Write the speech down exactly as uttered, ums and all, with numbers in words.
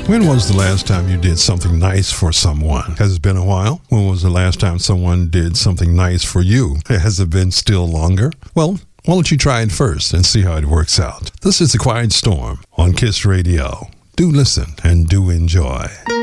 When was the last time you did something nice for someone? Has it been a while? When was the last time someone did something nice for you? Has it been still longer? Well, why don't you try it first and see how it works out? This is The Quiet Storm on Kiss Radio. Do listen and do enjoy.